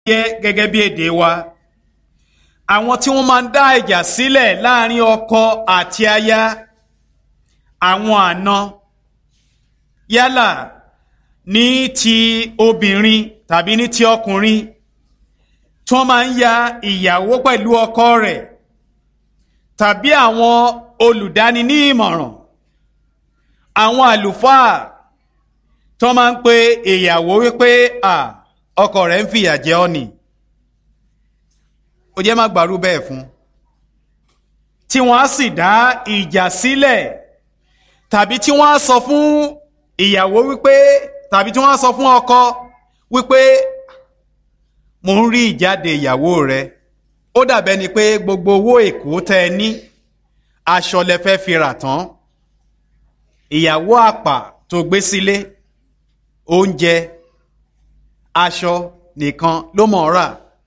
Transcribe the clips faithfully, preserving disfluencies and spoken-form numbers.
jẹ́ gẹ́gẹ́ bí èdè wa àwọn tí wọ́n máa ń dá ìjà sílẹ̀ láàrin ọkọ àti aya, àwọn àna, yálà ní ti obìnrin tàbí ní ti ọkùnrin, tí wọ́n máa ń ya ìyàwó pẹ̀lú ọkọ rẹ̀, tàbí àwọn olùdáni ní ìmọ̀ràn, àwọn àlùfáà tí wọ́n máa ń pe ìyàwó wípé à ọkọ rẹ̀ ń fìyà jẹ ọ́ ni, ó jẹ́ má gbàrú bẹ́ẹ̀ fún, tí wọ́n á sì dá ìjà sílẹ̀, tàbí tí wọ́n á sọ fún ìyàwó wípé, tàbí tí wọ́n á sọ fún ọkọ wípé mo ń rí ìjáde ìyàwó rẹ, ó dàbẹ́ ni pé gbogbo owó èkó tẹ́ ẹ ní aṣọ lẹ fẹ́ fi rà tán, ìyàwó àpà tó gbé sílé, oúnjẹ aṣọ nìkan ló mọ̀ ọ́ rà,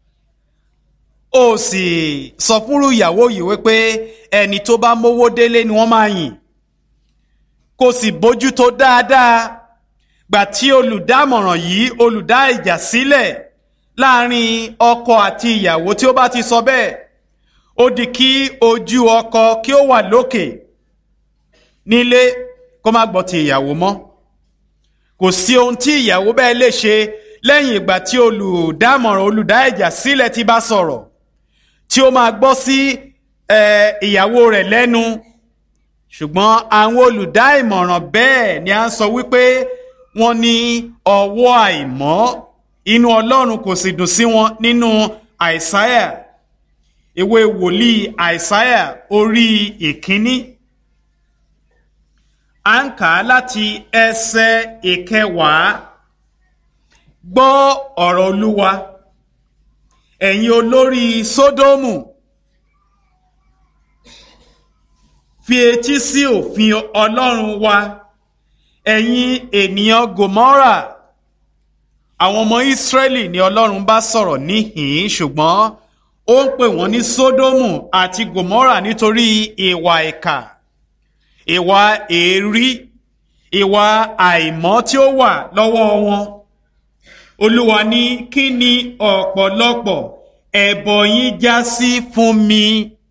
ó sì sọ fúnrú ìyàwó yìí wípé ẹni tó bá mówó délé ni wọ́n máa yìn, kò sì bójú tó dáadáa. Gbà tí olùdámọ̀ràn yìí olùdá ìjà sílẹ̀ láàrin ọkọ àti ìyàwó tí ó bá ti sọ bẹ́ẹ̀, ó di kí ojú ọkọ kí ó wà lókè nílé kó má gbọ́ ti ìyàwó mọ́. Kò sí ohun tí ìyàwó bẹ́ẹ̀ lè ṣe lẹ́yìn ìgbà tí olùdámọ̀ràn olùdá ìjà sílẹ̀ ti bá sọ̀rọ̀, tí ó máa gbọ́ sí ìyàwó rẹ̀ lẹ́nu. Ṣùgbọ́n àwọn olùdá ìmọ̀ràn bẹ́ẹ̀ ni a ń sọ wípé wọ́n ní ọwọ́ àìmọ́, inú Ọlọ́run kò sì dùn sí wọn. Nínú Àìsáyà, ìwé wòlíì Àìsáyà orí ìkíní, à ń kà á láti ẹsẹ̀ ìkẹwàá. Gbọ́ ọ̀rọ̀ Olúwa, ẹ̀yin olórí Sódómù, fi etí sí òfin Ọlọ́run wa, ẹ̀yin ènìyàn Gòmórà. Àwọn ọmọ Ísírẹ́lì ni Ọlọ́run bá sọ̀rọ̀ níhìn-ín, ṣùgbọ́n ó ń pè wọ́n ní Sódómù àti Gòmórà nítorí ìwà ìkà, ìwà èérí, ìwà àìmọ́ tí ó wà lọ́wọ́ wọn. Olúwa ní, kí ni ọ̀pọ̀lọpọ̀ ẹbọ yín já sí fún mi?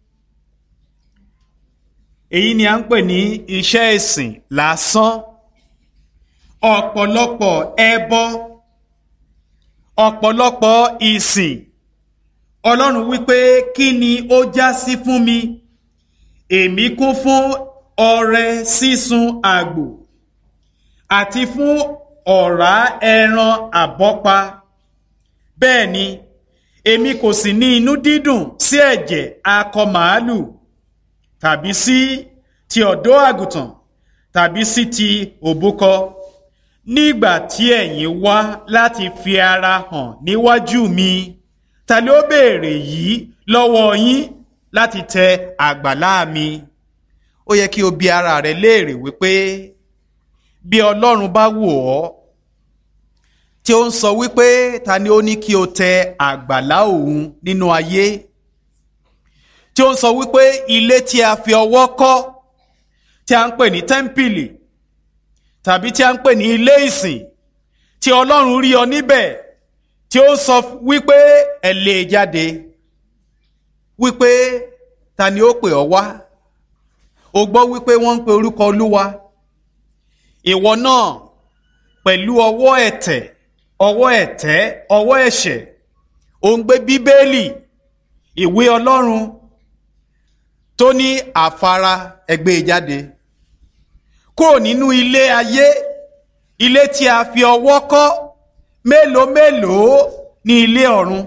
Èyí ni a ń pè ní iṣẹ́ ìsìn lásán. Ọ̀pọ̀lọpọ̀ ẹbọ, ọ̀pọ̀lọpọ̀ ìsìn. Ọlọ́run wípé kí ni ó já sí fún mi? Èmi kún fún ọrẹ sísun àgbò àti fún ọ̀rá ẹran àbọ́pa. Bẹ́ẹ̀ ni, èmi kò sì ní inú dídùn sí ẹ̀jẹ̀ akọ màálù, tàbí sí ti ọ̀dọ́ àgùntàn, tàbí sí ti òbúkọ. Nígbà tí ẹ̀yin wá láti fi ara hàn níwájú mi, ta ló béèrè yìí lọ́wọ́ yín láti tẹ àgbàlá mi? Ó yẹ kí o bi ara rẹ léèrè wípé bí Ọlọ́run bá wò ọ́, tí ó ń sọ wípé ta ni ó ní kí o tẹ àgbàlá òun nínú ayé, tí ó ń sọ wípé ilé tí a fi ọwọ́ kọ́, tí a ń pè ní tẹ́ḿpìlì, tàbí tí a ń pè ní ilé ìsìn, tí Ọlọ́run rí ọ níbẹ̀, tí ó sọ wípé ẹ lé e jáde, wípé ta ni ó pè ọ wá? O gbọ́ wípé wọ́n ń pe orúkọ Olúwa, ìwọ náà pẹ̀lú ọwọ́ ẹ̀tẹ̀, ọwọ́ ẹ̀tẹ́, ọwọ́ ẹ̀ṣẹ̀, ò ń gbé Bíbélì, ìwé Ọlọ́run tó ní àfara, ẹ gbé e jáde kúrò nínú ilé ayé, ilé tí a fi ọwọ́ kọ́. Mélòó mélòó ní ilé ọ̀run?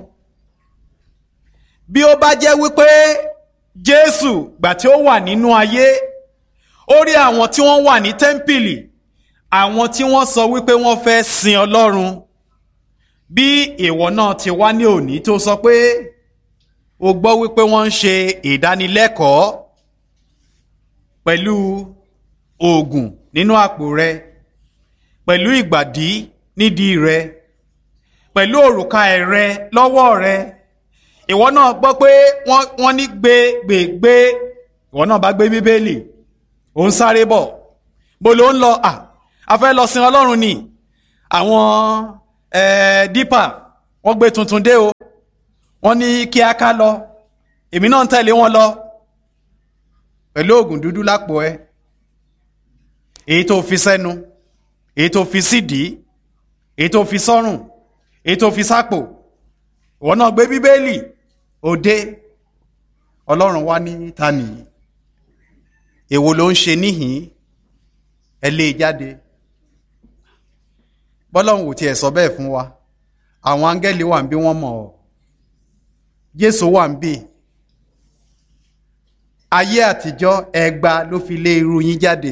Bí ó bá jẹ́ wípé Jésù gbà tí ó wà nínú ayé, ó rí àwọn tí wọ́n wà ní tẹ́ḿpìlì, àwọn tí wọ́n sọ wípé wọ́n fẹ́ sin Ọlọ́run. Bí ìwọ náà ti wá ní òní tó sọ pé o gbọ́ wípé wọ́n ń ṣe ìdánilẹ́kọ̀ọ́ pẹ̀lú oògùn nínú àpò rẹ, pẹ̀lú ìgbàdí nídìí rẹ, pẹ̀lú òrùka ẹ̀rẹ lọ́wọ́ rẹ, ìwọ náà gbọ́ pé wọ́n ní gbé gbé gbé, ìwọ náà bá gbé Bíbélì, ò ń sáré bọ̀. Bó ló ń lọ? À, a fẹ́ lọ sin Ọlọ́run ni. Àwọn dípà wọ́n gbé tuntun dé o wọ́n ní kí a ká lọ èmi náà ń tẹ̀lé wọn lọ pẹ̀lú oògùn dúdú lápò ẹ èyí tó fi sẹ́nu èyí tó fi sídìí èyí tó fi sọ́rùn èyí tó fi sápò ìwọ náà gbé bíbélì òde ọlọ́run wá ní ta nìyí èwo ló ń ṣe níhìn ẹ lé e jáde bọ́lọ́run ò tiẹ̀ sọ bẹ́ẹ̀ fún wa àwọn áńgẹ́lì wà ń bí wọ́n mọ̀ ọ́ Jésù wà ń bí ayé àtijọ́ ẹgba ló fi lé irú yín jáde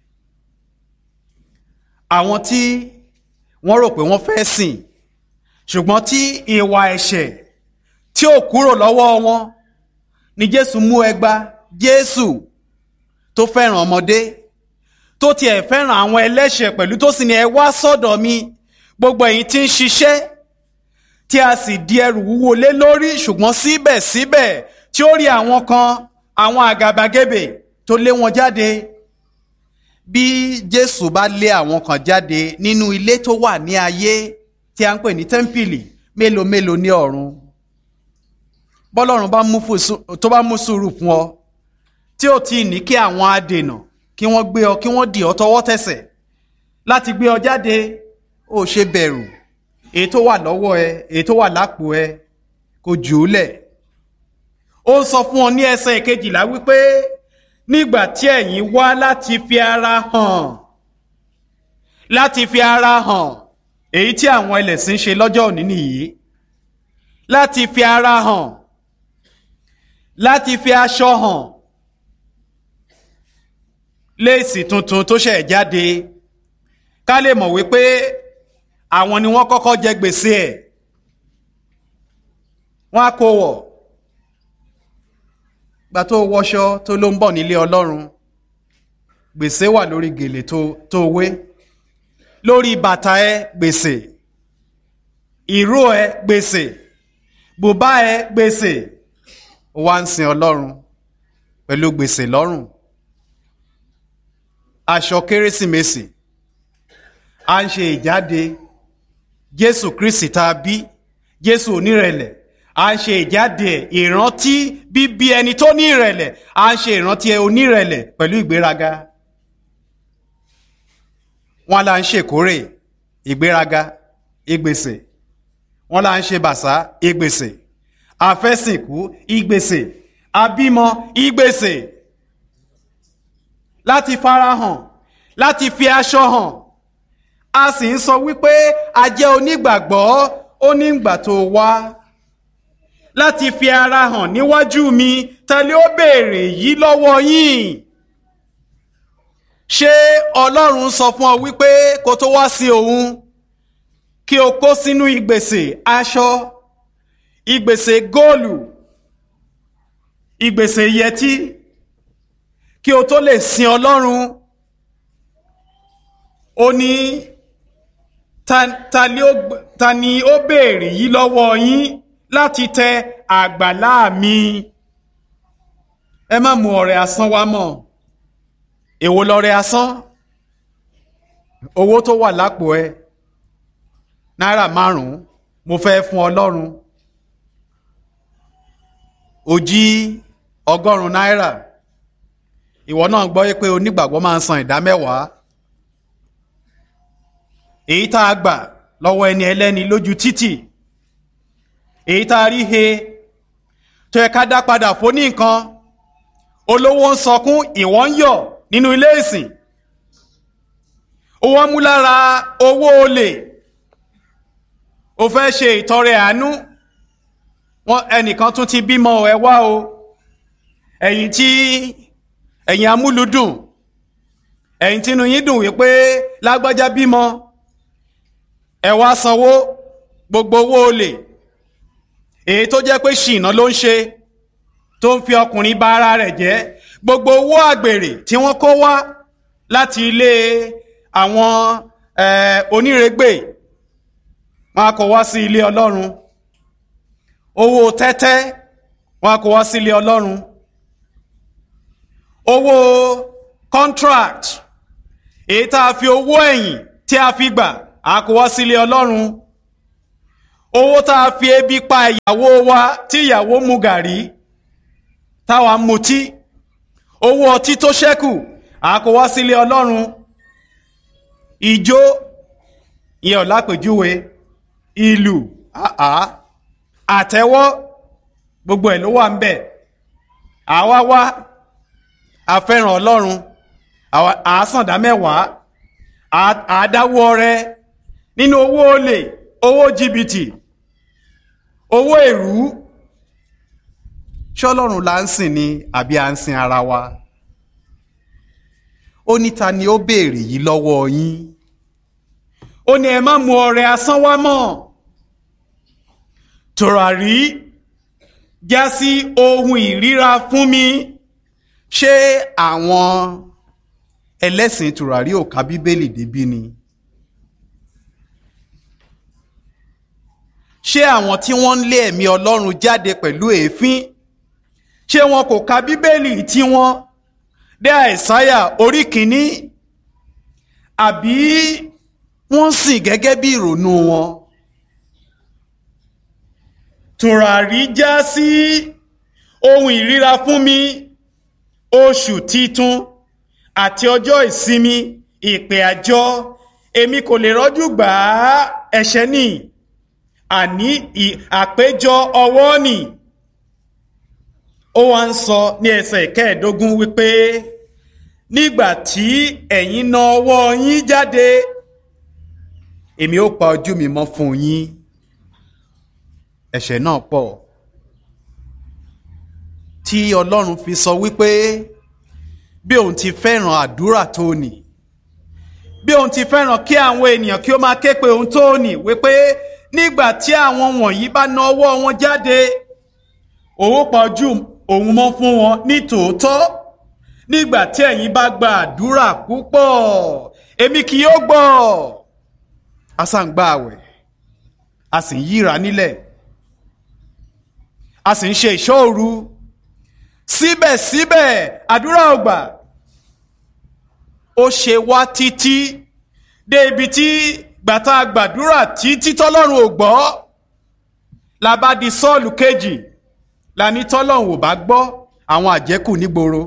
àwọn tí wọ́n rò pé wọ́n fẹ́ sìn ṣùgbọ́n tí ìwà ẹ̀ṣẹ̀ tí ò kúrò lọ́wọ́ wọn ni Jésù mú ẹgba Jésù tó fẹ́ràn ọmọdé tó tiẹ̀ fẹ́ràn àwọn ẹlẹ́ṣẹ̀ pẹ̀lú tó sì ní ẹ wá sọ́dọ̀ mi gbogbo ẹ̀yin tí ń ṣiṣẹ́ tí a sì di ẹrù wúwo lé lórí ṣùgbọ́n síbẹ̀síbẹ̀ tí ó rí àwọn kan àwọn àgàbàgebè tó lé wọn jáde bí Jésù bá lé àwọn kan jáde nínú ilé tó wà ní ayé tí a ń pè ní tẹ́ḿpìlì mélòó mélòó ní ọ̀run bọ́lọ́run tó bá mú sùúrù fún ọ tí ó ti ní kí àwọn adènà kí wọ́n gbé ọ kí wọ́n dì ọ tọwọ́ tẹsẹ̀ láti gbé ọ jáde ó ṣe bẹ̀rù èyí tó wà lọ́wọ́ ẹ èyí tó wà lápò ẹ kò jù ú lẹ̀ ó sọ fún ọ ní ẹsẹ̀ kejìlá wípé nígbà tí ẹ̀yin wá láti fi ara hàn láti fi ara hàn èyí tí àwọn ẹlẹ́sìn ṣe lọ́jọ́ òní nìyí láti fi ara hàn láti fi aṣọ hàn léèsì tuntun tó ṣẹ̀ jáde ká lè mọ̀ wípé àwọn ni wọ́n kọ́kọ́ jẹ gbèsè ẹ̀ wọ́n á kó wọ̀ gbà tó wọṣọ tó ló ń bọ̀ nílé Ọlọ́run gbèsè wà lórí gèlè tó tó wé lórí bàtà ẹ gbèsè ìró ẹ gbèsè bùbá ẹ gbèsè wá ń sin Ọlọ́run pẹ̀lú gbèsè lọ́rùn aṣọ kérésìmesì à ń ṣe ìjáde Jésù Kristi tá a bí Jésù onírẹ̀lẹ̀ à ń ṣe ìjáde ìrántí bíbí ẹni tó ní ìrẹ̀lẹ̀ à ń ṣe ìrántí onírẹ̀lẹ̀ pẹ̀lú ìgbéraga wọn là ń ṣèkórè ìgbéraga ìgbèsè wọn là ń ṣe bàṣá ìgbèsè àfẹ́sìnkú ìgbèsè àbímọ ìgbèsè láti farahàn láti fi aṣọ hàn a sì ń sọ wípé a jẹ́ onígbàgbọ́ onígbà tó wá láti fi ara hàn níwájú mi tẹ́lẹ̀ ó béèrè yìí lọ́wọ́ yín ṣé Ọlọ́run sọ fún ọ wípé kó tó wá sí òun kí o kó sínú ìgbèsè aṣọ ìgbèsè góòlù ìgbèsè yẹtí kí o tó lè sin Ọlọ́run ó ní ta, ta, ta ni ó béèrè yìí lọ́wọ́ yín láti tẹ àgbàlá mi ẹ má mú ọrẹ asán wá mọ́ èwo lọrẹ asán owó tó wà lápò ẹ náírà márùn-ún mo fẹ́ fún Ọlọ́run ó jí ọgọ́rùn-ún náírà ìwọ náà gbọ́ pé onígbàgbọ́ máa ń san ìdá mẹ́wàá èyí tá a gbà lọ́wọ́ ẹni ẹlẹ́ni lójú títì èyí tá a rí he tó yẹ ká dá padà fún ní nǹkan olówó ń sọkún ìwọ ń yọ̀ nínú ilé ìsìn owó mú lára owó olè ó fẹ́ ṣe ìtọrẹ àánú wọn ẹnìkan tún ti bímọ ẹ wá o ẹ̀yin tí ẹ̀yin amúlùdùn ẹ̀yin tínú yín dùn wípé lágbájá bímọ ẹ wá sanwó gbogbo owó olè èyí tó jẹ́ pé ṣìnà ló ń ṣe tó ń fi ọkùnrin bà ara rẹ̀ jẹ́ gbogbo owó àgbèrè tí wọ́n kó wá láti ilé àwọn onírègbè wọn a kó wá sí ilé Ọlọ́run owó tẹ́tẹ́ wọn a kó wá sí ilé Ọlọ́run owó contract èyí tá a fi owó ẹ̀yìn tí a fi gbà a kó wá sí ilé Ọlọ́run owó tá a fi ebi pa ìyàwó wa tí ìyàwó mu gàrí táwa ń mutí, owó ọtí tó ṣẹ́kù àkó wá sílé Ọlọ́run, ijó ìyẹn ò lápèjúwe, ìlú àá àtẹ́wọ́ gbogbo ẹ̀ ló wà ń bẹ̀. àwa wá àfẹ́ràn Ọlọ́run, àásàndá mẹ́wàá, àádáwó ọrẹ nínú owó olè, owó jìbìtì, owó èrú. ṣọ́lọ́run là ń sìn ni àbí à ń sin ara wa? ó ní ta ni ó béèrè yìí lọ́wọ́ yín? ó ní ẹ má mú ọrẹ asán wá mọ́. tùràrí já sí ohun ìríra fún mi. ṣé àwọn ẹlẹ́sìn tùràrí ò ka bíbélì débí ni? ṣé àwọn tí wọ́n ń lé ẹ̀mí Ọlọ́run jáde pẹ̀lú èéfín, ṣé wọn kò ka bíbélì tí wọ́n dé Àìsáyà orí kìíní? àbí wọ́n sìn gẹ́gẹ́ bí ìrònú wọn? tùràrí já sí ohun ìríra fún mi, oṣù titun àti ọjọ́ ìsinmi, ìpè àjọ, èmi kò lè rọ́jú gbà á, ẹ̀ṣẹ̀ ni, àní àpéjọ ọwọ́ nì. ó wá ń sọ ní ẹsẹ̀ ìkẹẹ̀ẹ́dógún wípé nígbà tí ẹ̀yin na ọwọ́ yín jáde, èmi ó pa ojú mi mọ́ fún yín. ẹ̀ṣẹ̀ náà pọ̀ tí Ọlọ́run fi sọ wípé bí òun ti fẹ́ràn àdúrà tó nì, bí òun ti fẹ́ràn kí àwọn ènìyàn kí ó máa ké pe òun tó nì, wípé nígbà tí àwọn wọ̀nyí bá na ọwọ́ wọn jáde, òun pa ojú òun mọ́ fún wọn ní tòótọ́. nígbà tí ẹ̀yin bá gba àdúrà púpọ̀, èmi kì yóò gbọ́. a sá ń gba àwẹ̀, a sì ń yíra nílẹ̀, a sì ń ṣe ìṣọ́ òru, síbẹ̀síbẹ̀ àdúrà ò gbà. ó ṣe wá títí dé ibi tí gbàtà gbàdúrà títí tọ́lọ́run ò gbọ́, la bá di Sọ́ọ̀lù kejì, la ní tọ́lọ́run ò bá gbọ́ àwọn àjẹ́kù nígboro,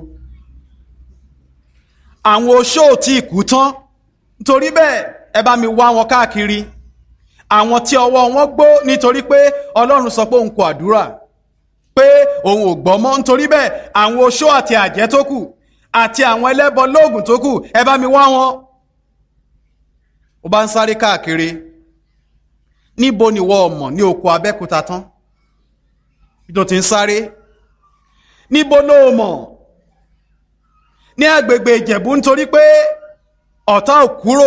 àwọn oṣó tí kú tán, nítorí bẹ́ẹ̀ ẹ bá mi wá wọn káàkiri, àwọn tí ọwọ́ wọn gbó nítorí pé Ọlọ́run sọ pé òun kò àdúrà, pé òun ò gbọ́ mọ́, nítorí bẹ́ẹ̀ àwọn oṣó àti àjẹ́ tó kù àti àwọn ẹlẹ́bọ lóògùn tó kù, ẹ bá mi wá wọn. ó bá ń sáré káàkiri, níbo ni wọ́n mọ̀ ní oko Abẹ́òkúta tán tó ti ń sáré? níbo ló mọ̀ ní agbègbè Ìjẹ̀bú, nítorí pé ọ̀tá ò kúrò,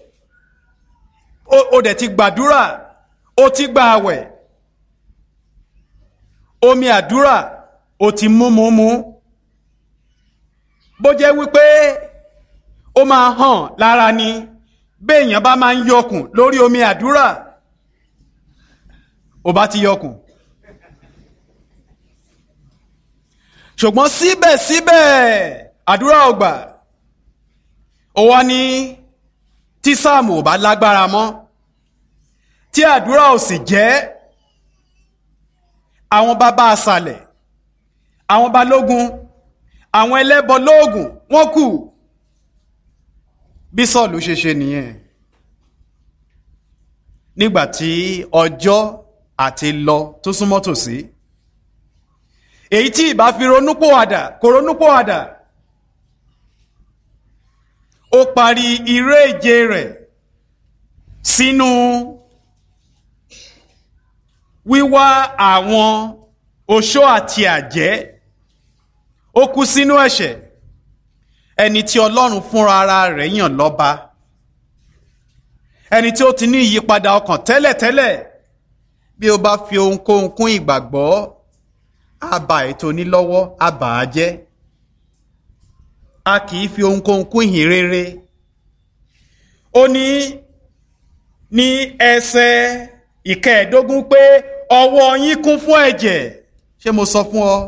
ó dẹ̀ ti gbàdúrà, ó ti gba àwẹ̀, omi àdúrà ó ti mú mú mú. bó jẹ́ wípé ó máa hàn lára ni, béèyàn bá máa ń yọkùn lórí omi àdúrà, ó bá ti yọkùn. ṣùgbọ́n síbẹ̀síbẹ̀ àdúrà ò gbà. ó wá ní tí sáàmù ò bá lágbára mọ́, tí àdúrà ò sì jẹ́, àwọn bàbá àsàlẹ̀, àwọn balógun, àwọn ẹlẹ́bọ lóògùn wọ́n kù. bí Sọ́ọ̀lù ṣe ṣe nìyẹn. nígbàtí ọjọ́ àti lọ tó súnmọ́ tòsí, èyí tí ìbá fi ronúpòwàdà kò ronúpòwàdà, ó parí iré ìje rẹ̀ sínú wíwá àwọn oṣó àti àjẹ́, ó kú sínú ẹ̀ṣẹ̀. ẹni tí Ọlọ́run fúnra ara rẹ̀ yàn lọ́ba, ẹni tí ó ti ní ìyípadà ọkàn tẹ́lẹ̀tẹ́lẹ̀, bí ó bá fi ohunkóhun kún ìgbàgbọ́, á ba ètò onílọ́wọ́, á bà á jẹ́. a kì í fi ohunkóhun kún ìhìn rere. ó ní ní ẹsẹ̀ ìkẹẹ̀ẹ́dógún pé ọwọ́ yín kún fún ẹ̀jẹ̀. ṣé mo sọ fún ọ?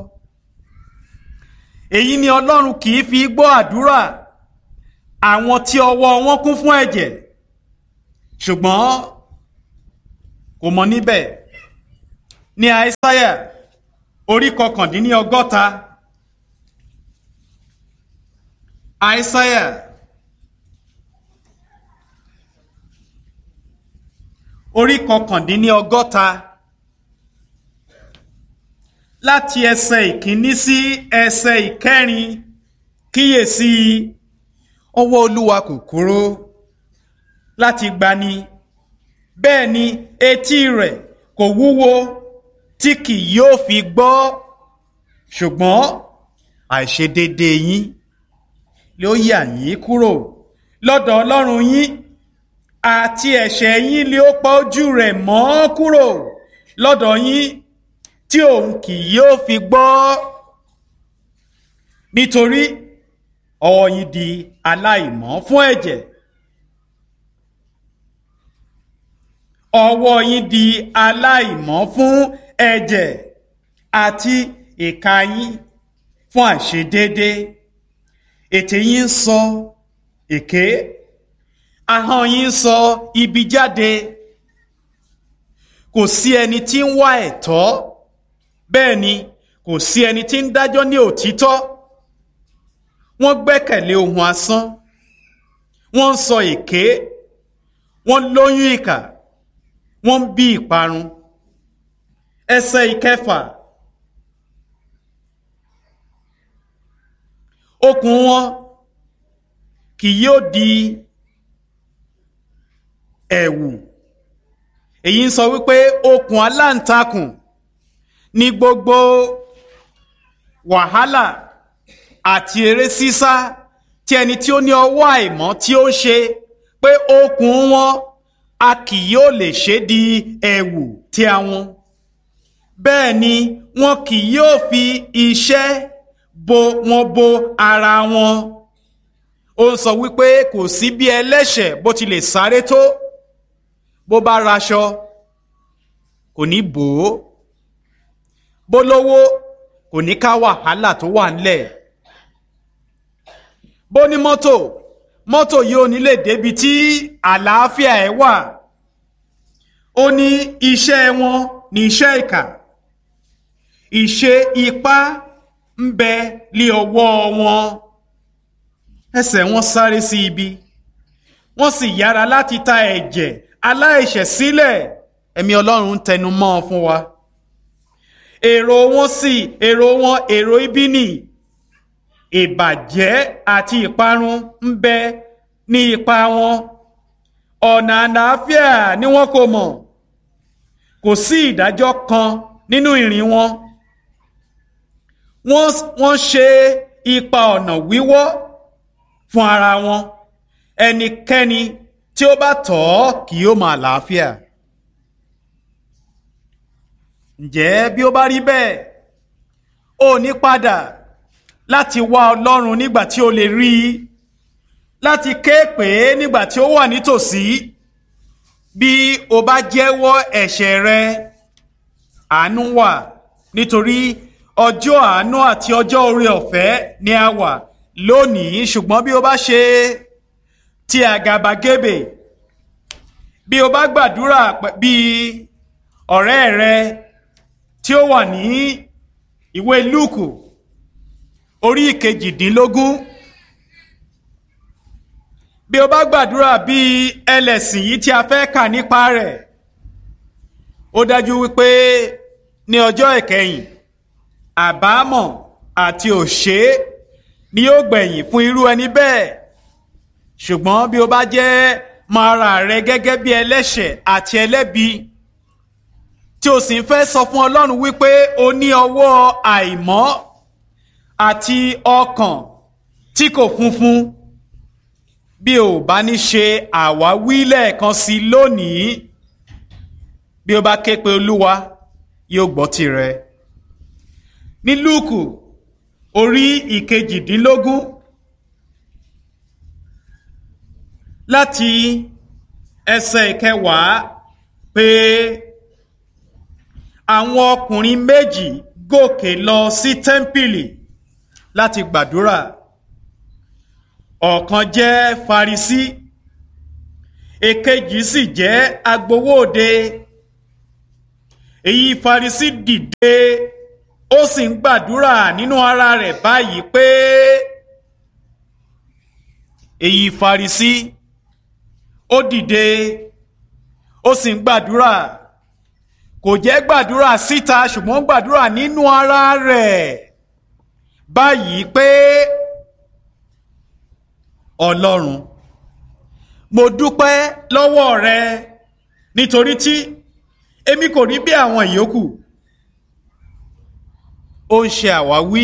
èyí ni Ọlọ́run kì í fi gbọ́ àdúrà àwọn tí ọwọ́ wọn kún fún ẹ̀jẹ̀. ṣùgbọ́n kò mọ níbẹ̀ ní Aísáyà orí kọkàndínní ọgọ́ta. Aísáyà orí kọkàndínní ọgọ́ta láti ẹsẹ̀ ìkíní sí ẹsẹ̀ ìkẹrin. Kíyèsí, ọwọ́ Olúwa kò kúrò láti gbani, bẹ́ẹ̀ ni etí rẹ̀ kò wúwo tí kì yóò fi gbọ́, ṣùgbọ́n àìṣedéédé yín ló yà yín kúrò lọ́dọ̀ Ọlọ́run yín, àti ẹ̀ṣẹ̀ yín ló pa ojú rẹ̀ mọ́ kúrò lọ́dọ̀ yín, tí òun kì yóò fi gbọ́. Nítorí ọwọ́ yín di aláìmọ́ fún ẹ̀jẹ̀, ọwọ́ yín di aláìmọ́ fún ẹ̀jẹ̀, àti ìka yín fún àìṣedéédé. Ètè yín ń sọ èké, ahọ́n yín ń sọ ibi jáde. Kò sí ẹni tí ń wá ẹ̀tọ́, bẹ́ẹ̀ ni kò sí ẹni tí ń dájọ́ ní òtítọ́. Wọ́n gbẹ́kẹ̀lé ohun asán, wọ́n ń sọ èké, wọ́n lóyún ìkà, wọ́n ń bí ìparun. Ẹsẹ̀ ìkẹfà. Okùn wọn kì yóò di ẹ̀wù. Èyí ń sọ wípé okùn aláǹtakùn ní gbogbo wàhálà àti eré sísá tí ẹni tí ó ní ọwọ́ àìmọ́ tí ó ṣe, pé okùn wọn a kì yóò lè ṣe di ẹ̀wù tí àwọn. Bẹ́ẹ̀ ni wọn kì yóò fi iṣẹ́ bo wọn bo ara wọn. Ó ń sọ wípé kò sí bí ẹlẹ́ṣẹ̀ bó ti lè sáré tó, bó bá raṣọ kò ní bò ó, bó lówó kò ní ká wàhálà tó wà ńlẹ̀, bó ní mọ́tò mọ́tò yìí ò ní lè débi tí àlàáfíà ẹ̀ wà. Ó ní iṣẹ́ wọn ní iṣẹ́ ìkà, ìṣe ipá ń bẹ lé ọwọ́ wọn. Ẹsẹ̀ wọn sáré sí ibi, wọ́n sì yára láti ta ẹ̀jẹ̀ aláìṣẹ̀ sílẹ̀. Ẹ̀mí Ọlọ́run ń tẹnu mọ́ ọ fún wa. Èrò wọn sì èrò wọn èrò ibi ni, ìbàjẹ́ àti ìparun ń bẹ ní ipa wọn. Ọ̀nà àlàáfíà ni wọn kò mọ̀, kò sí ìdájọ́ kan nínú ìrìn wọn. Wọ́n ṣe ipa ọ̀nà wíwọ́ fún ara wọn. Ẹnikẹ́ni tí ó bá tọ̀ ọ́ kì yóò máa àlàáfíà. Ǹjẹ́ bí ó bá rí bẹ́ẹ̀, ó ní padà láti wá Ọlọ́run nígbà tí ó lè rí i, láti ké pè é nígbà tí ó wà nítòsí. Bí o bá jẹ́wọ́ ẹ̀ṣẹ̀ rẹ, àánú wà, nítorí ọjọ́ àánú àti ọjọ́ oore ọ̀fẹ́ ni a wà lónìí. Ṣùgbọ́n bí o bá ṣe ti àgàbàgebè, bí o bá gbàdúrà bí ọ̀rẹ́ rẹ tí ó wà ní ìwé Lúùkù orí ìkejìdínlógún, bí o bá gbàdúrà bí ẹlẹ́sìn yìí tí a fẹ́ kà nípa rẹ̀, ó dájú wípé ní ọjọ́ ìkẹyìn àbámọ̀ àti òṣé ni yóò gbẹ̀yìn fún irú ẹni bẹ́ẹ̀. Ṣùgbọ́n bí o bá jẹ́ máa ra rẹ gẹ́gẹ́ bí ẹlẹ́ṣẹ̀ àti ẹlẹ́bi, tí o sì ń fẹ́ sọ fún Ọlọ́run wípé o ní ọwọ́ àìmọ́ àti ọkàn tí kò funfun, bí o bá ní ṣe àwáwí lẹ́ẹ̀kan sí lónìí, bí o bá ké pe Olúwa yóò gbọ́ tirẹ̀. Ní Lúùkù orí ìkejìdínlógún láti ẹsẹ̀ ìkẹwàá, pé àwọn ọkùnrin méjì gòkè lọ sí tẹ́ḿpìlì láti gbàdúrà. Ọ̀kan jẹ́ Farisí, èkejì sì jẹ́ agbowóde. èyí Farisí dìde ó sì ń gbàdúrà nínú ara rẹ̀ báyìí pé èyí Farisí ó dìde ó sì ń gbàdúrà, kò jẹ́ gbàdúrà síta ṣùgbọ́n gbàdúrà nínú ara rẹ̀ báyìí pé Ọlọ́run, mo dúpẹ́ lọ́wọ́ rẹ nítorí tí èmi kò rí bí àwọn ìyókù. Ó ń ṣe àwáwí,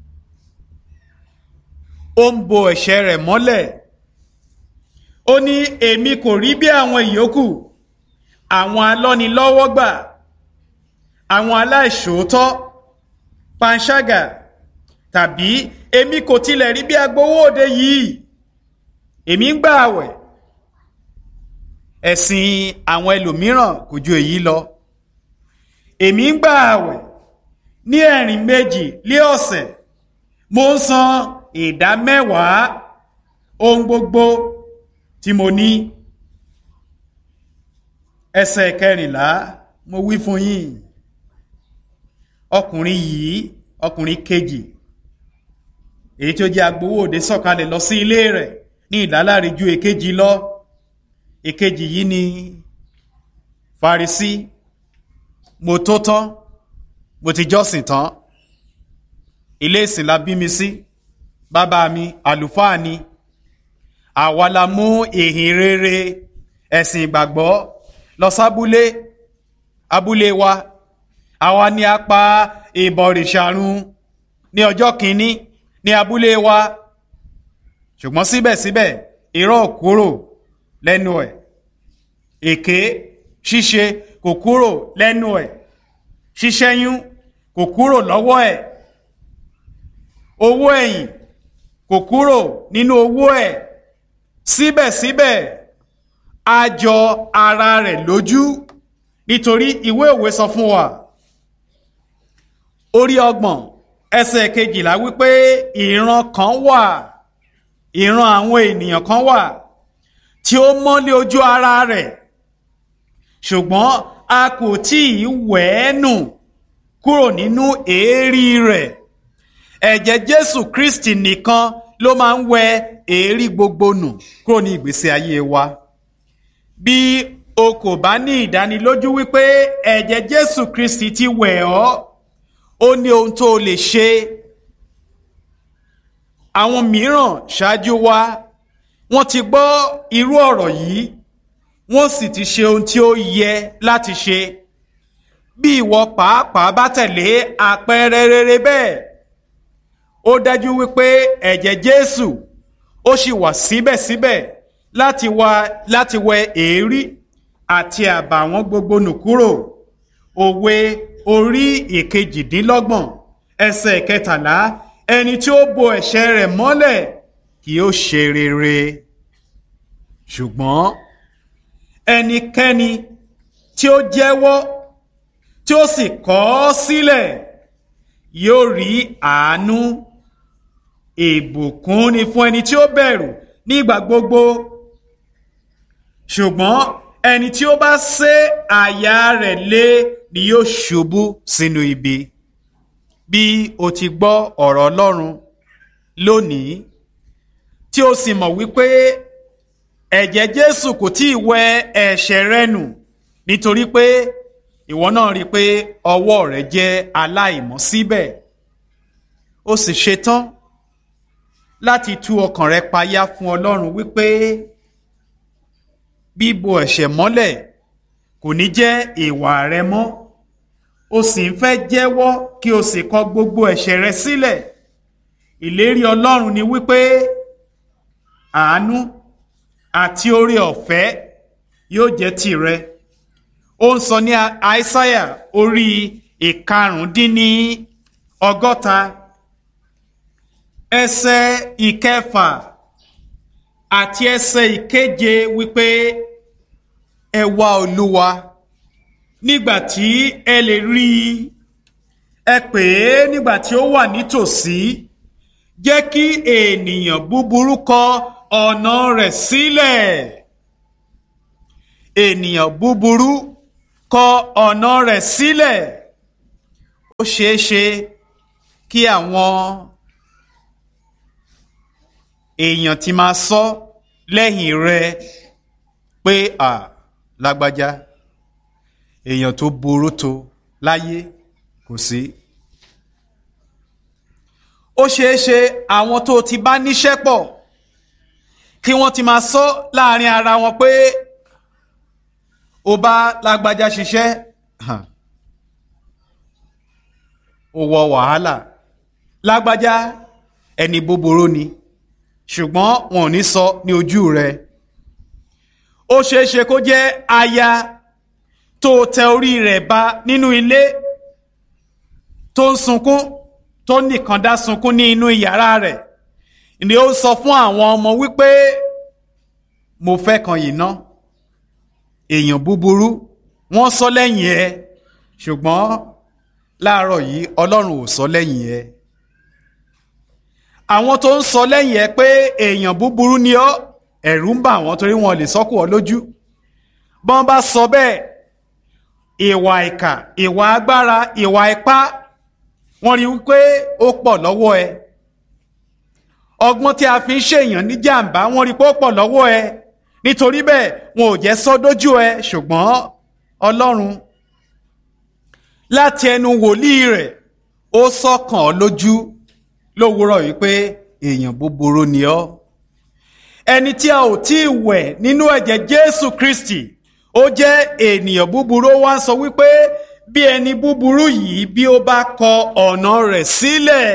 ó ń bo ẹ̀ṣẹ̀ rẹ̀ mọ́lẹ̀. Ó ní èmi kò rí bí àwọn ìyókù, àwọn alọ́nilọ́wọ́gbà, àwọn aláìṣòótọ́, panṣágà, tàbí èmi kò tilẹ̀ rí bí agbowó òde yìí. Èmi ń gbà àwẹ̀. Ẹ̀sìn àwọn ẹlòmíràn kò ju èyí lọ. Èmi ń gbà àwẹ̀ ní ẹ̀rìn méjì lé ọ̀sẹ̀. Mo ń san ìdá mẹ́wàá ohun gbogbo tí mo ní. Ẹsẹ̀ kẹrìnlá, mo wí fún yín. Ọkùnrin yìí, ọkùnrin kejì, èyí tí ó jẹ́ agbowó òde sọ̀kalẹ̀ lọ sí ilé rẹ̀ ní ìdáláre ju èkejì lọ. Èkejì yìí ni Farisí. Mo tó tán, mo ti jọ́sìn tán. Ilé ìsìn la bí mi sí. Bàbá mi àlùfáà ni. Àwa la mú ìhìn rere ẹ̀sìn ìgbàgbọ́ lọ sábúlé abúlé wa. Àwa ni a pa ìbọ̀rìṣà run ní ọjọ́ kìíní ní abúlé wa. Ṣùgbọ́n síbẹ̀síbẹ̀ irọ́ kúrò lẹ́nu ẹ̀. Èké ṣíṣe kò kúrò lẹ́nu ẹ̀. Ṣíṣẹ́yún kò kúrò lọ́wọ́ ẹ̀. Owó ẹ̀yìn kò kúrò nínú owó ẹ̀. Síbẹ̀síbẹ̀ a jọ ara rẹ̀ lójú, nítorí ìwé òwe sọ fún wa orí ọgbọ̀n ẹsẹ̀ kejìlá wípé ìran kan wà, ìran àwọn ènìyàn kan wà tí ó mọ́lé ojú ara rẹ̀, ṣùgbọ́n a kò tí ì wẹ̀ ẹ́ nù kúrò nínú èérí rẹ̀. Ẹ̀jẹ̀ Jésù Kristi nìkan ló máa ń wẹ èérí gbogbo nù kúrò ní ìgbésí ayé wa. Bí o kò bá ní ìdánilójú wípé ẹ̀jẹ̀ Jésù Kristi ti wẹ̀ ọ́, ó ní ohun tó o lè ṣe. Àwọn mìíràn ṣáájú wa wọ́n ti gbọ́ irú ọ̀rọ̀ yìí, wọ́n sì ti ṣe ohun tí ó yẹ láti ṣe. Bí ìwọ pàápàá bá tẹ̀lé àpẹẹrẹ rere bẹ́ẹ̀, ó dájú wípé ẹ̀jẹ̀ Jésù ó sì wà síbẹ̀síbẹ̀ láti wá láti wẹ èérí àti àbàwọ́n gbogbo nù kúrò. Òwe orí ìkejìdínlọ́gbọ̀n ẹsẹ̀ kẹtàlá, ẹni tí ó bo ẹ̀ṣẹ̀ rẹ̀ mọ́lẹ̀ kì yóò ṣe rere, ṣùgbọ́n ẹnikẹ́ni tí ó jẹ́wọ́ tí ó sì kọ̀ ọ́ sílẹ̀ yóò rí àánú. Ìbùkún ni fún ẹni tí ó bẹ̀rù nígbà gbogbo, ṣùgbọ́n ẹni tí ó bá sé àyà rẹ̀ lé ni yóò ṣubú sínú ibi. Bí o ti gbọ́ ọ̀rọ̀ Ọlọ́run lónìí tí o sì mọ̀ wípé ẹ̀jẹ̀ Jésù kò tí ì wẹ ẹ̀ṣẹ̀ rẹ nù, nítorí pé ìwọ náà rí i pé ọwọ́ rẹ jẹ́ aláìmọ́ síbẹ̀, o sì ṣetán láti tú ọkàn rẹ payá fún Ọlọ́run wípé bíbo ẹ̀ṣẹ̀ mọ́lẹ̀ kò ní jẹ́ ìwà rẹ mọ́. O sì ń fẹ́ jẹ́wọ́ kí o sì kọ̀ gbogbo ẹ̀ṣẹ̀ rẹ sílẹ̀. Ìlérí Ọlọ́run ni wípé àánú àti oore ọ̀fẹ́ yóò jẹ́ tìrẹ. Ó ń sọ ní Aísáyà orí ìkarùndínní ọgọ́ta ẹsẹ̀ ìkẹfà àti ẹsẹ̀ ìkeje wípé ẹ wá Olúwa nígbà tí ẹ lè rí i, ẹ pè é nígbà tí ó wà nítòsí. Jẹ́ kí ènìyàn búburú kọ ọ̀nà rẹ̀ sílẹ̀. Ènìyàn búburú kọ ọ̀nà rẹ̀ sílẹ̀, ó ṣeé ṣe kí àwọn èèyàn ti máa sọ lẹ́yìn rẹ̀ pé à lágbájá èèyàn tó burú tó láyé kò sí. Ó ṣeé ṣe àwọn tó ti bá níṣẹ́ pọ̀ kí wọ́n ti máa sọ láàrin ara wọn pé ó bá lágbájá ṣiṣẹ́ ó wọ wàhálà, lágbájá ẹni búburú ni, ṣùgbọ́n wọn ò ní sọ ní ojú rẹ̀. Ó ṣeé ṣe kó jẹ́ aya tó tẹ orí rẹ̀ ba nínú ilé, tó ń sunkún, tó nìkan dá sunkún ní inú yàrá rẹ̀, ni ó sọ fún àwọn ọmọ wípé mo fẹ́ kan yìí ná, èèyàn búburú wọ́n sọ lẹ́yìn ẹ, ṣùgbọ́n láàárọ̀ yìí Ọlọ́run ò sọ lẹ́yìn ẹ. Àwọn tó ń sọ lẹ́yìn ẹ pé èèyàn búburú ni ọ́, ẹ̀rù ń bà wọ́n torí wọn lè sọ́kù ọ lójú. Bọ́n bá sọ bẹ́ẹ̀, ìwà ìkà, ìwà agbára, ìwà ipá, wọ́n rí wípé ó pọ̀ lọ́wọ́ ẹ. Ọgbọ́n tí a fi ń ṣèyàn ní jàǹbá, wọ́n rí pé ó pọ̀ lọ́wọ́ ẹ. Nítorí bẹ́ẹ̀ wọn ò jẹ́ sọ dójú ẹ, ṣùgbọ́n Ọlọ́run láti ẹnu wòlíì rẹ̀ ó sọ̀kàn ọ́ lójú lówùúrọ̀ yìí pé èèyàn búburú ni ọ́. Ẹni tí a ò tí ì wẹ̀ nínú ẹ̀jẹ̀ Jésù Kristi, ó jẹ́ ènìyàn búburú. Ó wá ń sọ wípé bí ẹni búburú yìí bí ó bá kọ ọ̀nà rẹ̀ sílẹ̀,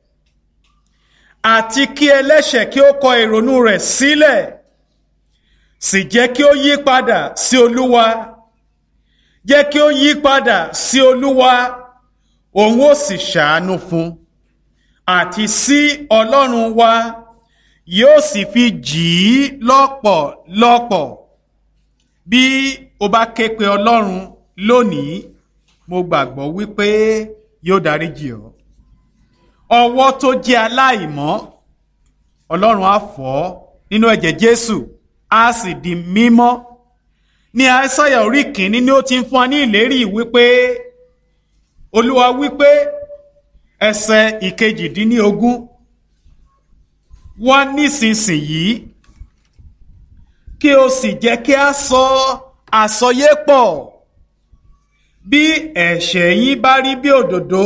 àti kí ẹlẹ́ṣẹ̀ kí ó kọ ìrònú rẹ̀ sílẹ̀, sì jẹ́ kí ó yí padà sí Olúwa, jẹ́ kí ó yí padà sí Olúwa, òun ó sì ṣàánú fún, àti sí Ọlọ́run wa yóò sì fi jì í lọ́pọ̀lọpọ̀. Bí o bá ké pe Ọlọ́run lónìí, mo gbàgbọ́ wípé yóò dáríjì ọ́. Ọwọ́ tó jẹ́ aláìmọ́, Ọlọ́run á fọ̀ ọ́ nínú ẹ̀jẹ̀ Jésù, á sì di mímọ́. Ní Aísáyà orí kìíní ni ó ti ń fún wa ní ìlérí wípé Olúwa wípé ẹsẹ̀ ìkejìdínlógún, wá nísinsìnyí kí o sì jẹ́ kí a sọ àsọyé pọ̀. Bí ẹ̀ṣẹ̀ yín bá rí bí òdòdó,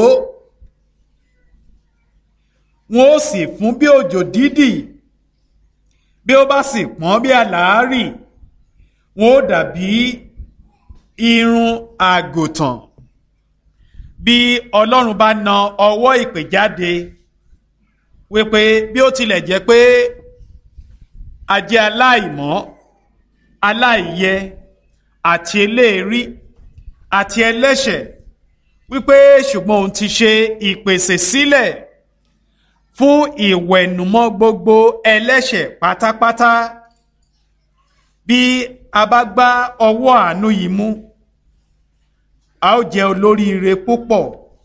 wọn ó sì fún bí òjò dídì, bí ó bá sì pọ́n bí àlàárì, wọn ó dàbí irun àgùntàn. Bí Ọlọ́run bá na ọwọ́ ìpè jáde wípé bí ó tilẹ̀ jẹ́ pé a jẹ́ aláìmọ́, aláìyẹ àti eléèrí àti ẹlẹ́ṣẹ̀, wípé ṣùgbọ́n òun ti ṣe ìpèsè sílẹ̀ fún ìwẹ̀nùmọ́ gbogbo ẹlẹ́ṣẹ̀ pátápátá. Bí a bá gbá ọwọ́ àánú yìí mú, a ó jẹ́ olóríire púpọ̀.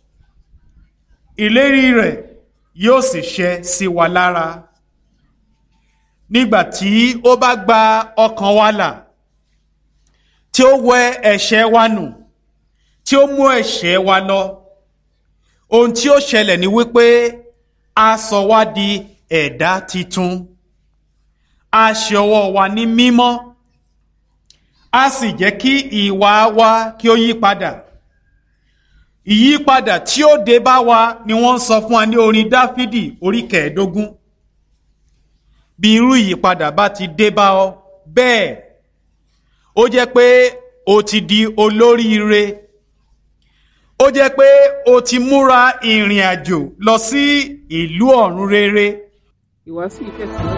Ìlérí rẹ̀ yóò sì ṣẹ sí wa lára. Nígbà tí ó bá gba ọkàn wa là, tí ó wẹ ẹ̀ṣẹ̀ wa nù, tí ó mú ẹ̀ṣẹ̀ wa lọ, ohun tí ó ṣẹlẹ̀ ni wípé a sọ wá di ẹ̀dá titun, a ṣe ọwọ́ wa ní mímọ́, a sì jẹ́ kí ìwà wa kí ó yí padà. Ìyípadà tí ó dé bá wa ni wọ́n ń sọ fún wa ní orin Dáfídì orí kẹẹ̀ẹ́dógún. Bí irú ìyípadà bá ti dé bá ọ bẹ́ẹ̀, ó jẹ́ pé o ti di olóríire, ó jẹ́ pé o ti múra ìrìn àjò lọ sí ìlú ọ̀run rere. Ìwàásù ìtẹ̀síwájú.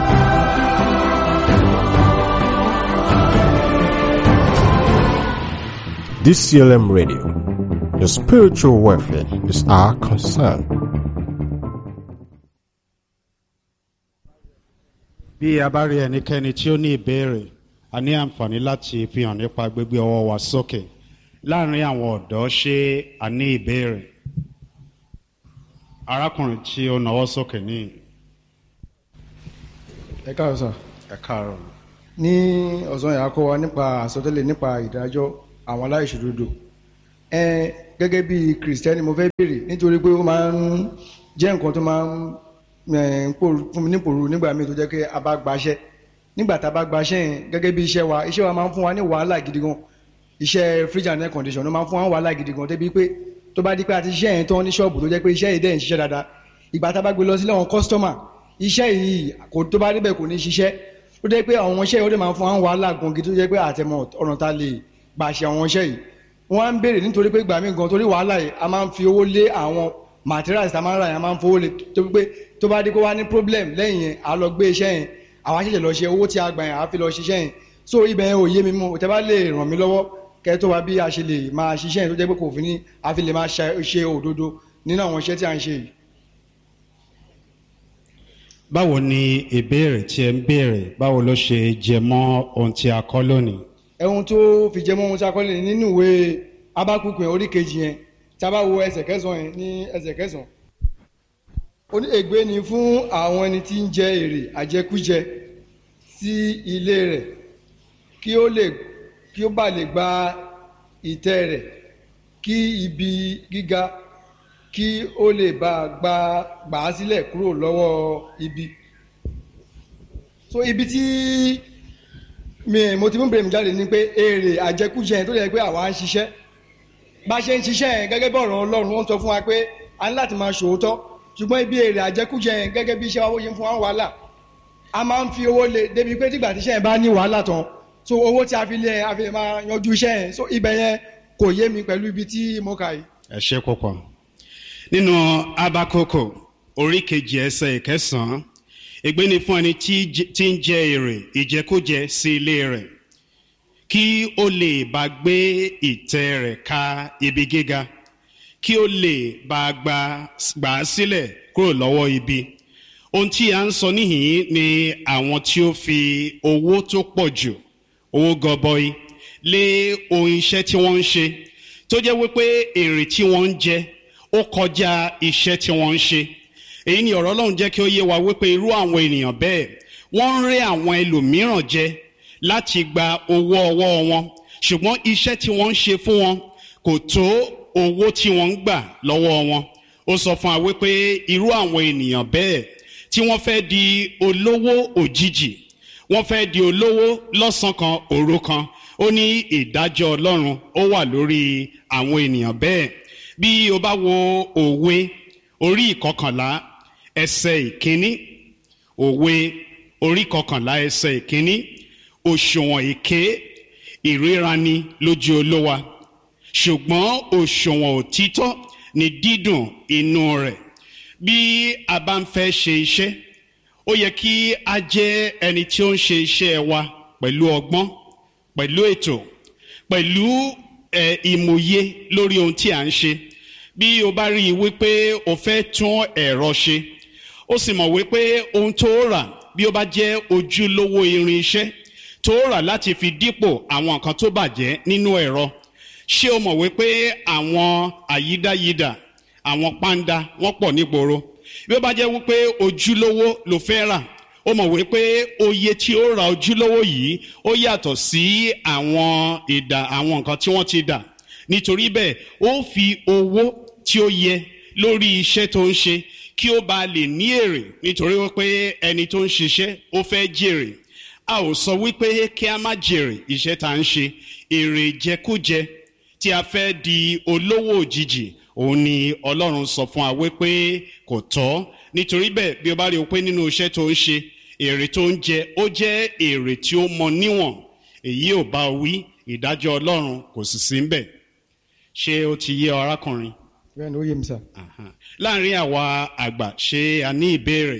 D C L M Radio. Your spiritual welfare is our concern. Bí a bá rí ẹnikẹ́ni tí ó ní ìbéèrè, a ní àǹfààní láti fi hàn nípa gbígbé ọwọ́ wa sókè. Láàárín àwọn ọ̀dọ́, ṣé a ní ìbéèrè? Arákùnrin tí ó nawọ́ sókè ní. Ẹ káàárọ̀ sà. Ẹ káàárọ̀. Ní ọ̀sán yà kọ́ wa nípa àsọtẹ́lẹ̀ nípa ìdájọ́ àwọn aláìṣòdodo. ẹ gẹ́gẹ́ bí kìrìsìtẹ́nì mo fẹ́ béèrè nítorí pé ó máa ń jẹ́ nǹkan tó máa ń fún mi nípòrú nígbà míì tó jẹ́ pé a bá gbaṣẹ́ nígbà tá a bá gbaṣẹ́ yẹn gẹ́gẹ́ bí iṣẹ́ wa iṣẹ́ wa máa ń fún wa ní wàhálà gidi gan. Iṣẹ́ fridge and air condition ló máa ń fún wa wàhálà gidi gan débi pé tó bá di pé a ti ṣiṣẹ́ yẹn tán ní ṣọ́ọ̀bù tó jẹ́ pé iṣẹ́ yìí dẹ̀ ń ṣiṣẹ́ dáadáa ìgbà tá a bá gbé lọ sílé àwọn kọ́sítọ́mà iṣẹ́ yìí kò tó bá débẹ̀ kò ní ṣiṣẹ́ ó jẹ́ pé àwọn iṣẹ́ yìí ó dẹ̀ máa ń fún wa wàhálà gan gidi tó jẹ́ pé àtẹ̀mọ̀ ọ̀nà ta lè gbà ṣe àwọn iṣẹ́ yìí wọ́n á ń béèrè nítorí pé gbà mí gan torí wàhálà yìí a máa ń fi owó lé àwọn materials tá a máa ń rà yẹn a máa ń fowó lé tó pé tó bá dé kó wá ní problem lẹ́yìn yẹn à lọ gbé iṣẹ́ yẹn àwa ṣẹ̀ṣẹ̀ lọ ṣe owó tí a gbà yẹn à fi lọ ṣiṣẹ́ yẹn so ibẹ̀ yẹn ò yé mi mú tẹ́ bá lè ràn mí lọ́wọ́ kẹ́ tó wá bí a ṣe lè máa ṣiṣẹ́ yẹn tó jẹ́ pé kò fi ní a fi lè máa ṣe òdodo nínú àwọn iṣẹ́ tí a ń ṣe yìí. báwo ni ìbéèrè tí ẹ ń béèrè báwo ló ṣe jẹ mọ́ ohun tí a kọ́ lónìí. ẹ̀hún tó fi jẹ mọ́ ohun tí a kọ́ lónìí nínú ìwé Ábákúkù orí kejì yẹn tí a bá wo ẹsẹ̀ kẹsàn-án yẹn ní ẹsẹ̀ kẹsàn-án. ó ní ègbé ni fún àwọn ẹni tí ń jẹ èrè àjẹkújẹ sí ilé rẹ̀ kí ó lè kí ó bá lè gba ìtẹ́ rẹ̀ kí ibi gíga kí ó lè bá gba gbà á sílẹ̀ kúrò lọ́wọ́ ibi. so ibi tí mi mo ti mú bèrè mi jáde ni pé èrè àjẹkújẹ yẹn tó yẹ pé àwa ń ṣiṣẹ́ bá ṣe ń ṣiṣẹ́ yẹn gẹ́gẹ́ bí ọ̀rọ̀ Ọlọ́run wọ́n sọ fún wa pé a ní láti máa ṣòótọ́ ṣùgbọ́n ibi èrè àjẹkújẹ yẹn gẹ́gẹ́ bí iṣẹ́ wa wọ́n ṣe ń fún wa wàhálà a máa ń fi owó lé débi pé tígbà tíṣẹ́ yẹn bá ní wàhálà tán so owó tí a fi lé a fi máa yanjú iṣẹ́ yẹn so ibẹ̀ yẹn kò yé mi pẹ̀lú ibi tí mo kà yìí. ẹ ṣe púpọ̀ nínú Ábákúkù orí kejì ẹsẹ̀ ìkẹsàn-án ègbé ni fún ẹni tí ń jẹ èrè ìjẹkújẹ sí ilé rẹ̀ kí ó lè bá gbé ìtẹ́ rẹ̀ ka ibi gíga kí ó lè bá gbà á sílẹ̀ kúrò lọ́wọ́ ibi. ohun tí a ń sọ níhìn ni àwọn tí ó fi owó tó pọ̀ jù owó gọbọi lé ohun iṣẹ́ tí wọ́n ń ṣe tó jẹ́ wípé èrè tí wọ́n ń jẹ ó kọjá iṣẹ́ tí wọ́n ń ṣe. èyí ni ọ̀rọ̀ Ọlọ́run jẹ́ kí ó yé wa wípé irú àwọn ènìyàn bẹ́ẹ̀ wọ́n ń rẹ́ àwọn ẹlòmíràn jẹ láti gba owó ọwọ́ wọn ṣùgbọ́n iṣẹ́ tí wọ́n ń ṣe fún wọn kò tó owó tí wọ́n ń gbà lọ́wọ́ wọn. ó sọ fún wa wípé irú àwọn ènìyàn bẹ́ẹ̀ tí wọ́n fẹ́ di olówó òjijì wọ́n fẹ́ di olówó lọ́sàn kan òru kan ó ní ìdájọ́ Ọlọ́run ó wà lórí àwọn ènìyàn bẹ́ẹ̀. bí o bá wo òwe orí ìkọkànlá ẹsẹ̀ ìkíní òwe orí ìkọkànlá ẹsẹ̀ ìkíní òṣùwọ̀n èké ìríraní lójú olówa ṣùgbọ́n òṣùwọ̀n òtítọ́ ni dídùn inú rẹ̀. bí a bá ń fẹ́ ṣe iṣẹ́ ó yẹ kí a jẹ́ ẹni tí ó ń ṣe iṣẹ́ wa pẹ̀lú ọgbọ́n pẹ̀lú ètò pẹ̀lú ẹ̀ ìmòye lórí ohun tí a ń ṣe. bí o bá rí i wípé o fẹ́ tún ẹ̀rọ ṣe ó sì mọ̀ wípé ohun tó rà bí ó bá jẹ́ ojúlówó irin iṣẹ́ tó rà láti fi dípò àwọn nǹkan tó bàjẹ́ nínú ẹ̀rọ ṣé o mọ̀ wípé àwọn àyídáyídà àwọn pàǹdà wọ́n pọ̀ nígboro bí ó bá jẹ́ wípé ojúlówó ló fẹ́ rà ó mọ̀ wípé oye tí ó ra ojúlówó yìí ó yàtọ̀ sí àwọn ìdà àwọn nǹkan tí wọ́n ti dà nítorí bẹ́ẹ̀ ó fi owó tí ó yẹ lórí iṣẹ́ tó ń ṣe kí ó bá lè ní èrè nítorí wípé ẹni tó ń ṣiṣẹ́ ó fẹ́ jèrè. a ò sọ wípé kí a má jèrè iṣẹ́ tá ń ṣe èrè jẹkújẹ tí a fẹ́ di olówó òjijì òun ni Ọlọ́run sọ fún wa wípé kò tọ́. nítorí bẹ́ẹ̀ bí o bá rí o pé nínú iṣẹ́ tó ń ṣe èrè tó ń jẹ ó jẹ́ èrè tí ó mọ níwọ̀n èyí ò bá wí ìdájọ́ Ọlọ́run kò sì sí ń bẹ̀. ṣé ó ti yé arákùnrin? bẹ́ẹ̀ ni ó yé mi sà. láàrin àwa àgbà ṣé a ní ìbéèrè?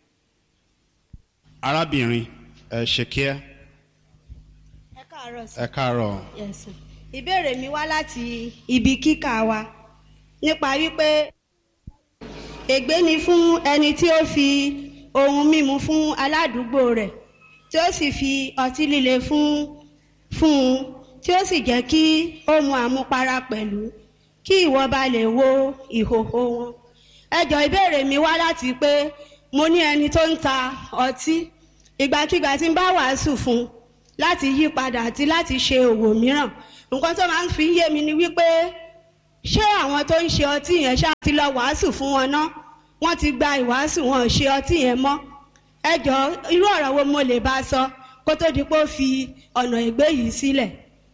arábìnrin ẹ ṣe kíá. ẹ káàárọ̀ sí. ẹ káàárọ̀. Yes sir. ìbéèrè mi wá láti ibi kíkà wa nípa wípé ègbé ni fún ẹni tí ó fi ohun mímu fún aládùúgbò rẹ̀ tí ó sì fi ọtí líle fún fún un tí ó sì jẹ́ kí ó mu àmupara pẹ̀lú kí ìwọ bá lè wo ìhòhò wọn. ẹ jọ̀ọ́ ìbéèrè mi wá láti pé mo ní ẹni tó ń ta ọtí ìgbàkigbà tí ń bá wàásù fún láti yí padà àti láti ṣe òwò mìíràn nǹkan tó máa ń fi yé mi ni wípé ṣé àwọn tó ń ṣe ọtí yẹn ṣáà ti lọ wàásù fún wọn ná, wọ́n ti gba ìwàásù, wọn ò ṣe ọtí yẹn mọ́. ẹ jọ̀ọ́ irú ọ̀rọ̀ wo mo lè bá sọ kó tó di pé ó fi ọ̀nà ègbé yìí sílẹ̀.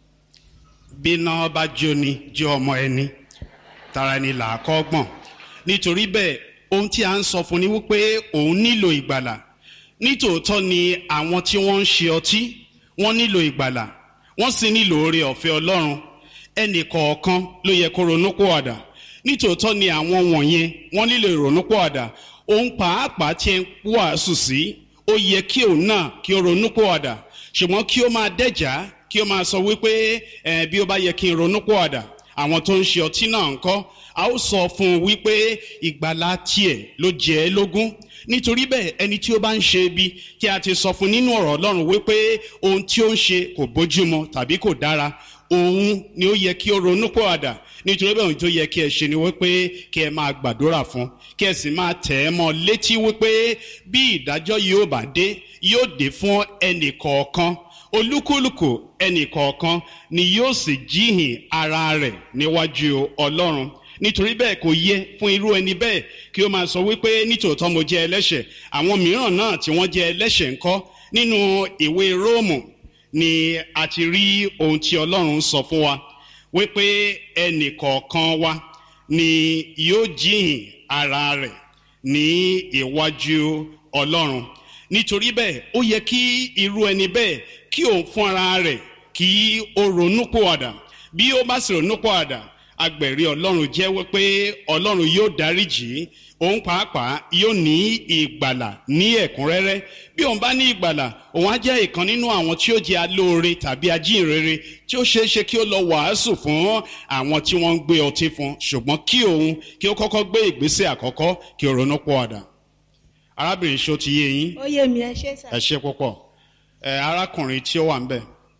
bí náà bá jóni jẹ́ ọmọ ẹni tara ẹni là á kọ́ gbọ̀n. nítorí bẹ́ẹ̀ ohun tí a ń sọ fún ni wípé òun nílò ìgbàlà. nítòótọ́ ni àwọn tí wọ́n ń ṣe ọtí wọ́n nílò ìgbàlà, wọ́n sì nílò oore ọ̀fẹ́ Ọlọ́run. ẹnì kọ̀ọ̀kan ló yẹ kó ronúpìwàdà. nítòótọ́ ni àwọn wọ̀nyẹn wọ́n nílò ìrònúpìwàdà. òun pàápàá tí ẹ ń wàásù sí, ó yẹ kí òun náà kí ó ronúpìwàdà. ṣùgbọ́n kí ó máa dẹ́jà, kí ó máa sọ wípé ẹ bí ó bá yẹ kí n ronúpìwàdà, àwọn tó ń ṣe ọtí náà ń kọ́, a ó sọ fún un wípé ìgbàlà tiẹ̀ ló jẹ́ ẹ́ lógún. nítorí bẹ́ẹ̀ ẹni tí ó bá ń ṣe ibi tí a ti sọ fún nínú ọ̀rọ̀ Ọlọ́run wípé ohun tí ó ń ṣe kò bójúmu tàbí kò dára, òun ni ó yẹ kí ó ronúpìwàdà. nítorí bẹ́ẹ̀ ohun tó yẹ kí ẹ ṣe ni wípé kí ẹ máa gbàdúrà fún, kí ẹ sì máa tẹ̀ ẹ́ mọ́ létí wípé bí ìdájọ́ yóò bá dé, yóò dé fún ẹnì kọ̀ọ̀kan. olúkúlùkù ẹnì kọ̀ọ̀kan ni yóò sì jíhìn ara rẹ̀ níwájú Ọlọ́run. nítorí bẹ́ẹ̀ kò yẹ fún irú ẹni bẹ́ẹ̀ kí ó máa sọ wípé nítòótọ́ mo jẹ́ ẹlẹ́ṣẹ̀, àwọn mìíràn náà tí wọ́n jẹ́ ẹlẹ́ṣẹ̀ ńkọ́. nínú ìwé Róòmù ni a ti rí ohun tí Ọlọ́run sọ fún wa wípé ẹnì kọ̀ọ̀kan wa ni yóò jíhìn ara rẹ̀ ní iwájú Ọlọ́run. nítorí bẹ́ẹ̀ ó yẹ kí irú ẹni bẹ́ẹ̀ kí òun fún ara rẹ̀ kí ó ronúpìwàdà. bí ó bá sì ronúpìwàdà, agbẹ̀rí Ọlọ́run jẹ́ wípé Ọlọ́run yóò dáríjì, òun pàápàá yóò ní ìgbàlà ní ẹ̀kúnrẹ́rẹ́. bí òun bá ní ìgbàlà, òun á jẹ́ ìkan nínú àwọn tí ó jẹ́ alóore tàbí ajínrere tí ó ṣeé ṣe kí ó lọ wàásù fún àwọn tí wọ́n ń gbé ọtí fún. ṣùgbọ́n kí òun kí ó kọ́kọ́ gbé ìgbésẹ̀ àkọ́kọ́ kí ó ronúpìwàdà. arábìnrin ṣó ti yé yín? ó yé mi, ẹ ṣé sà. ẹ ṣé púpọ̀. ẹ arákùnrin tí ó wà ń bẹ̀.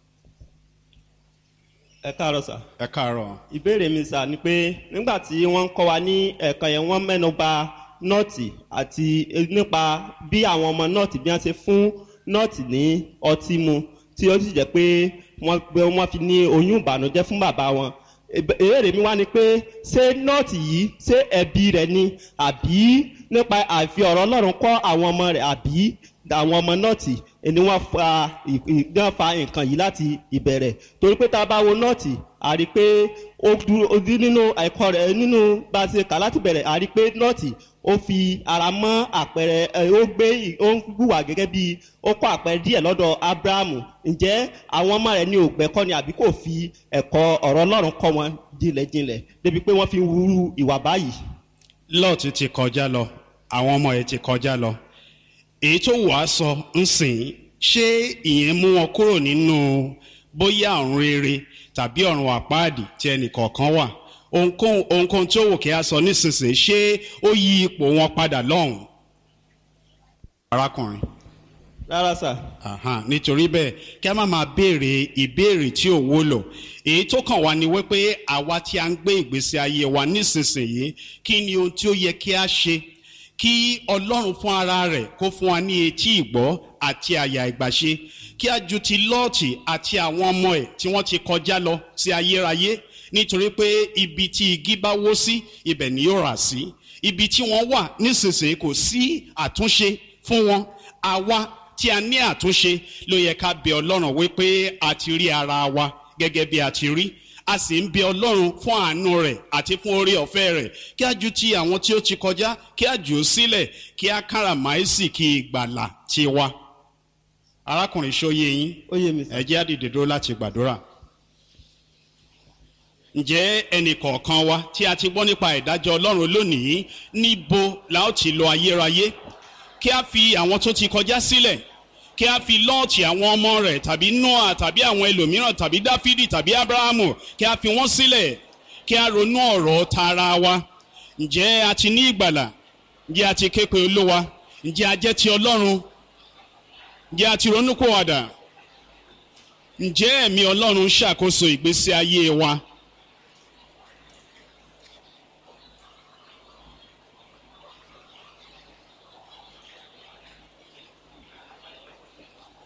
ẹ káàárọ̀ sà. ẹ káàárọ̀. ìbéèrè mi sà ni pé nígbà tí wọ́n ń kọ́ wa ní ẹ̀kan yẹn, wọ́n mẹ́nu bà nọ́ọ̀tì àti nípa bí àwọn ọmọ nọ́ọ̀tì bí wọ́n ṣe fún nọ́ọ̀tì ní ọtí mu tí ó sì jẹ́ pé wọ́n gbé wọ́n fi ní oyún ìbànújẹ́ fún bàbá wọn. ìbéèrè mi wá ni pé ṣé nọ́ọ̀tì yìí ṣé ẹbí rẹ̀ ni àbí nípa àfi ọ̀rọ̀ Ọlọ́run kọ́ àwọn ọmọ rẹ̀, àbí àwọn ọmọ nọ́ọ̀tì ni wọ́n fa ìdán fa nǹkan yìí láti ìbẹ̀rẹ̀? torí pé tá a bá wo nọ́ọ̀tì, a rí i pé ó dúró nínú ẹ̀kọ́ rẹ̀, nínú bá a ṣe kà láti bẹ̀rẹ̀, a rí i pé nọ́ọ̀tì ó fi ara mọ́ àpẹẹrẹ, ó gbé ó ń hùwà gẹ́gẹ́ bí ó kọ́ àpẹẹrẹ díẹ̀ lọ́dọ̀ Ábúráhámù. ǹjẹ́ àwọn ọmọ rẹ̀ ní ògbẹ́kọ́ ni àbí kò fi ẹ̀kọ́ ọ̀rọ̀ Ọlọ́run kọ́ wọn jinlẹ̀jinlẹ̀ débi pé wọ́n fi ń wúrú ìwà báyìí? Lọ́ọ̀tì ti kọjá lọ, àwọn ọmọ ẹ̀ ti kọjá lọ. èyí tó wàá sọ ń sìn, ṣé ìyẹn mú wọn kúrò nínú bóyá ọ̀run rere tàbí ọ̀run àpáàdì tí ẹnì kọ̀ọ̀kan wà? ohunkóhun ohunkóhun tí ó wò kí a sọ nísinsìnyí, ṣé ó yí ipò wọn padà lọ́hùn? arákùnrin. rárá sà. Aha, nítorí bẹ́ẹ̀ kí a má máa béèrè ìbéèrè tí ò wúlò. èyí tó kàn wá ni wípé àwa tí a ń gbé ìgbésí ayé wa nísinsìnyí, kí ni ohun tí ó yẹ kí a ṣe kí Ọlọ́run fún ara rẹ̀ kó fún wa ní etí ìgbọ́ àti àyà ìgbàṣe, kí a ju ti Lọ́ọ̀tì àti àwọn ọmọ ẹ̀ tí wọ́n ti kọjá lọ sí ayérayé. nítorí pé ibi tí igi bá wó sí, ibẹ̀ ni yóò rà sí. ibi tí wọ́n wà nísinsìnyí kò sí àtúnṣe fún wọn. àwa tí a ní àtúnṣe ló yẹ ká bẹ Ọlọ́run wípé a ti rí ara wa gẹ́gẹ́ bí a ti rí. a sì ń bẹ Ọlọ́run fún àánú rẹ̀ àti fún oore ọ̀fẹ́ rẹ̀, kí a ju ti àwọn tí ó ti kọjá, kí a jù ú sílẹ̀, kí a káràmáìsì kí ìgbàlà ti wa. arákùnrin ṣóyé yín? ó yé mi sà. ẹ jẹ́ á dìde dúró láti gbàdúrà. ǹjẹ́ ẹnì kọ̀ọ̀kan wa tí a ti gbọ́ nípa ìdájọ́ Ọlọ́run lónìí, níbo la ó ti lọ ayérayé? kí a fi àwọn tó ti kọjá sílẹ̀, kí a fi Lọ́ọ̀tì àwọn ọmọ rẹ̀ tàbí Nóà tàbí àwọn ẹlòmíràn tàbí Dáfídì tàbí Ábúráhámù, kí a fi wọ́n sílẹ̀, kí a ronú ọ̀rọ̀ tara wa. ǹjẹ́ a ti ní ìgbàlà? ǹjẹ́ a ti ké pe Olúwa? ǹjẹ́ a jẹ́ ti Ọlọ́run? ǹjẹ́ a ti ronúpìwàdà? ǹjẹ́ ẹ̀mí Ọlọ́run ṣàkóso ìgbésí ayé wa?